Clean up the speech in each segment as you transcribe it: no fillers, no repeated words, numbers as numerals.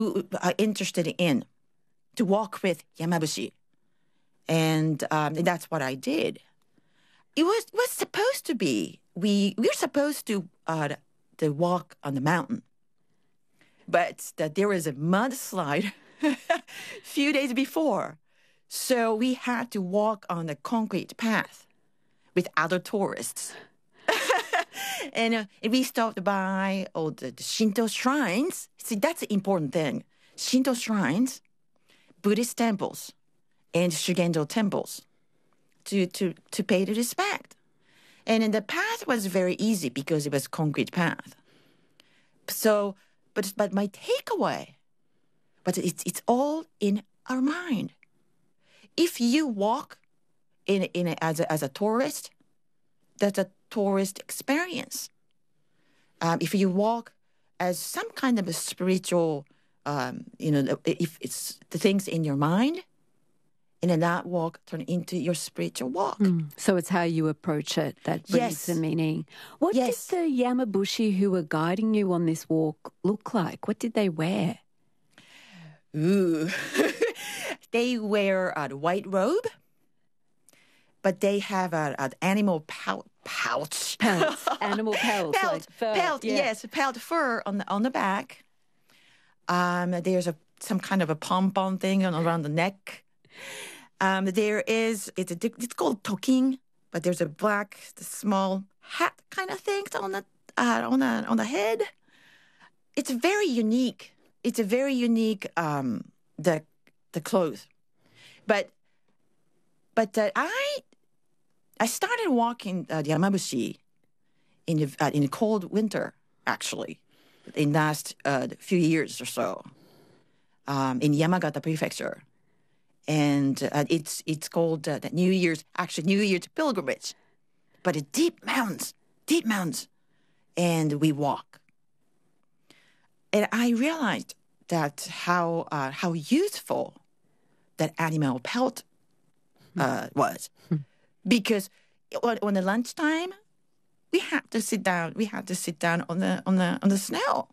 are interested in to walk with Yamabushi. And that's what I did. It was supposed to be, we're supposed to walk on the mountain. But there was a mudslide a few days before. So we had to walk on a concrete path with other tourists. And we stopped by all the Shinto shrines. See, that's the important thing. Shinto shrines, Buddhist temples, and Shugendo temples to pay the respect. And the path was very easy because it was concrete path. So, but my takeaway, but it's all in our mind. If you walk as a tourist, that's a tourist experience. If you walk as some kind of a spiritual, if it's the things in your mind, and then that walk turn into your spiritual walk. So it's how you approach it that brings the meaning. What did the Yamabushi who were guiding you on this walk look like? What did they wear? Ooh. They wear a white robe, but they have an animal pouch. Animal pelts. Like fur. Pelt, yes, pelt fur on the back. There's some kind of a pom-pom thing around the neck. It's called toking, but there's a black, small hat kind of thing on the head. It's very unique. It's a very unique the clothes, but I started walking the Yamabushi in the cold winter, actually, in the last few years or so, in Yamagata Prefecture. And it's called the New Year's pilgrimage, but it's deep mountains, and we walk. And I realized that how useful that animal pelt was, because on the lunchtime we had to sit down. We had to sit down on the snow.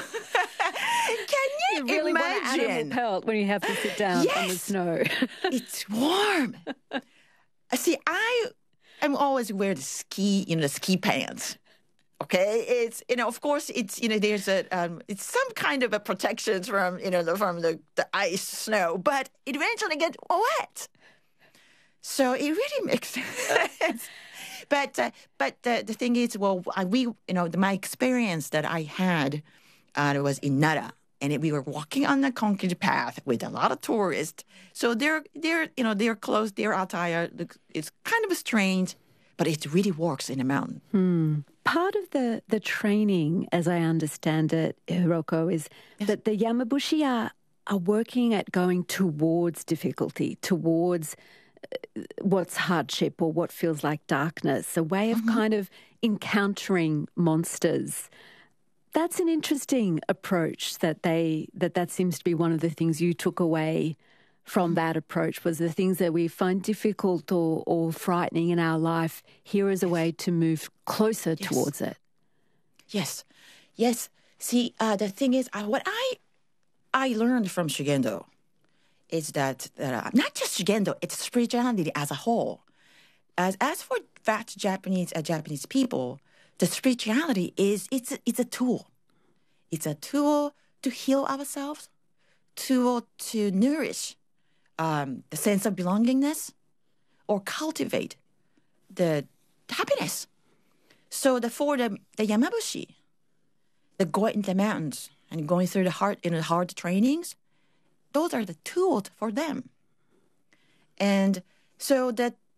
Can you really imagine? Want an animal pelt when you have to sit down on the snow. It's warm. See, I'm always wear the ski pants. Okay, it's of course it's there's it's some kind of a protection from from the ice, snow, but it eventually gets wet. So it really makes sense. But the thing is, my experience that I had was in Nara, and we were walking on the concrete path with a lot of tourists. So their clothes, their attire, it's kind of strange, but it really works in a mountain. Part of the training, as I understand it, Hiroko, is that the Yamabushi are working at going towards difficulty, towards what's hardship or what feels like darkness, a way of kind of encountering monsters. That's an interesting approach that seems to be one of the things you took away from that approach, was the things that we find difficult or frightening in our life, here is a way to move closer towards it. Yes. See, the thing is, what I learned from Shugendo is that not just Shugendo, it's spirituality as a whole. As for fat Japanese people, the spirituality it's a tool. It's a tool to heal ourselves, tool to nourish the sense of belongingness, or cultivate the happiness. So for the Yamabushi, the going into the mountains and going through the hard trainings, those are the tools for them. And so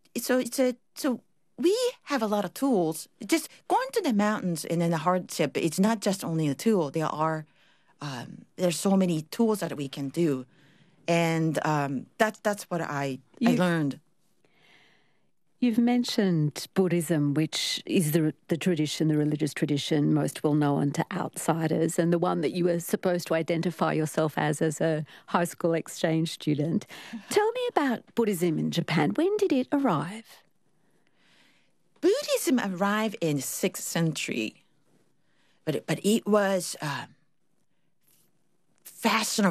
we have a lot of tools. Just going to the mountains and then the hardship, it's not just only a tool. There's so many tools that we can do. And that's what I learned. You've mentioned Buddhism, which is the tradition, the religious tradition most well known to outsiders, and the one that you were supposed to identify yourself as a high school exchange student. Tell me about Buddhism in Japan. When did it arrive? Buddhism arrived in the 6th century, but it was fashionable